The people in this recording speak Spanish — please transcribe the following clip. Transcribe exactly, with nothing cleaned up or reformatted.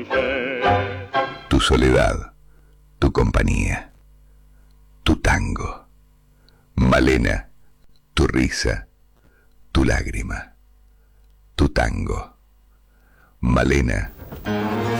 Tu soledad, tu compañía, tu tango. Malena, tu risa, tu lágrima, tu tango. Malena.